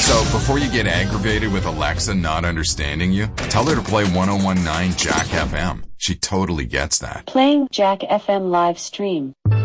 So before you get aggravated with Alexa not understanding you, tell her to play 1019 Jack FM. She totally gets that. Playing Jack FM live stream.